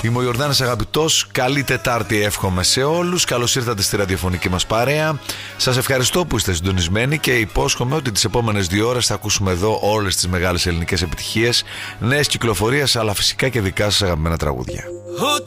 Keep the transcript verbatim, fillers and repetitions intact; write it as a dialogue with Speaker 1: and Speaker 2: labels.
Speaker 1: Είμαι ο Ιορδάνης Αγαπητός. Καλή Τετάρτη εύχομαι σε όλους. Καλώς ήρθατε στη ραδιοφωνική μας παρέα. Σας ευχαριστώ που είστε συντονισμένοι και υπόσχομαι ότι τις επόμενες δύο ώρες θα ακούσουμε εδώ όλες τις μεγάλες ελληνικές επιτυχίες, νέες κυκλοφορίες, αλλά φυσικά και δικά σας αγαπημένα τραγούδια.